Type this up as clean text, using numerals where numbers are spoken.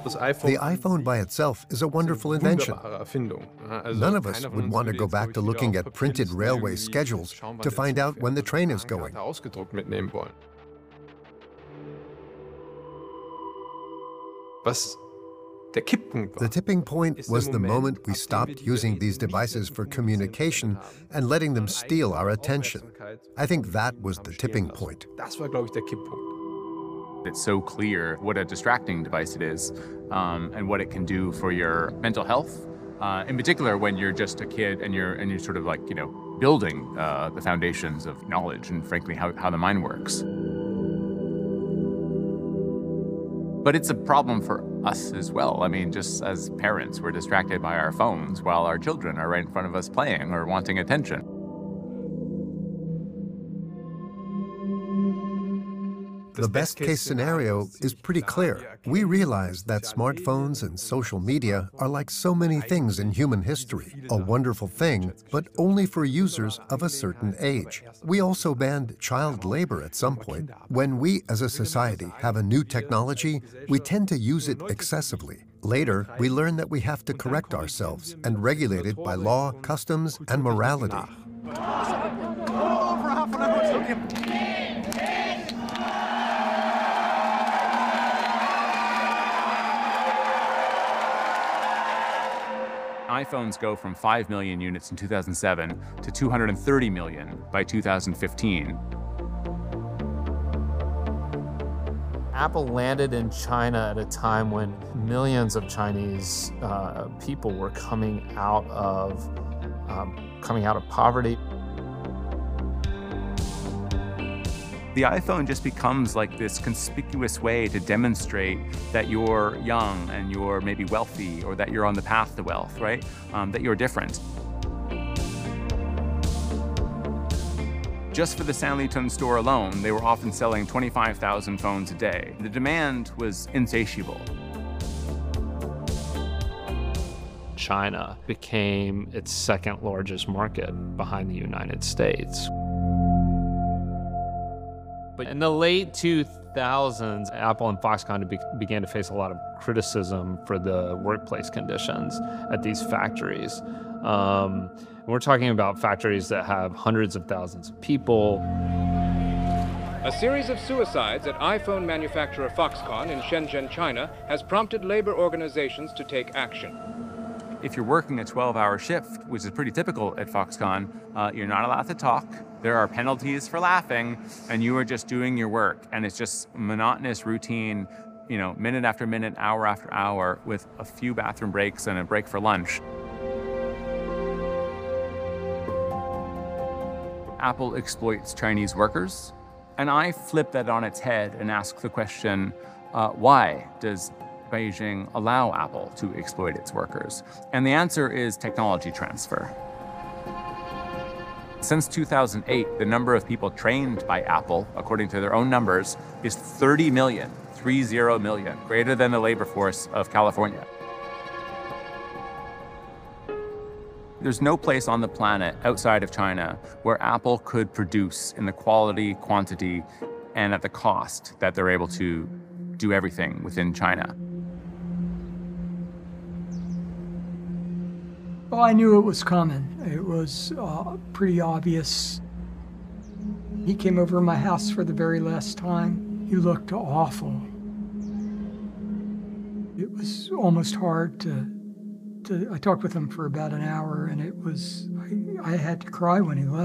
The iPhone by itself is a wonderful invention. None of us would want to go back to looking at printed railway schedules to find out when the train is going. The tipping point was the moment we stopped using these devices for communication and letting them steal our attention. I think that was the tipping point. It's so clear what a distracting device it is and what it can do for your mental health. In particular, when you're just a kid and you're sort of like, building the foundations of knowledge and frankly how the mind works. But it's a problem for us as well. I mean, just as parents, we're distracted by our phones while our children are right in front of us playing or wanting attention. The best-case scenario is pretty clear. We realize that smartphones and social media are like so many things in human history, a wonderful thing, but only for users of a certain age. We also banned child labor at some point. When we as a society have a new technology, we tend to use it excessively. Later, we learn that we have to correct ourselves and regulate it by law, customs, and morality. iPhones go from 5 million units in 2007 to 230 million by 2015. Apple landed in China at a time when millions of Chinese people were coming out of poverty. The iPhone just becomes like this conspicuous way to demonstrate that you're young and you're maybe wealthy or that you're on the path to wealth, right? That you're different. Just for the Sanlitun store alone, they were often selling 25,000 phones a day. The demand was insatiable. China became its second largest market behind the United States. But in the late 2000s, Apple and Foxconn began to face a lot of criticism for the workplace conditions at these factories. We're talking about factories that have hundreds of thousands of people. A series of suicides at iPhone manufacturer Foxconn in Shenzhen, China, has prompted labor organizations to take action. If you're working a 12-hour shift, which is pretty typical at Foxconn, you're not allowed to talk. There are penalties for laughing, and you are just doing your work. And it's just monotonous routine, minute after minute, hour after hour, with a few bathroom breaks and a break for lunch. Apple exploits Chinese workers, and I flip that on its head and ask the question, why does Beijing allow Apple to exploit its workers? And the answer is technology transfer. Since 2008, the number of people trained by Apple, according to their own numbers, is 30 million, greater than the labor force of California. There's no place on the planet outside of China where Apple could produce in the quality, quantity, and at the cost that they're able to do everything within China. Well, I knew it was coming. It was pretty obvious. He came over to my house for the very last time. He looked awful. It was almost hard to I talked with him for about an hour, and I had to cry when he left.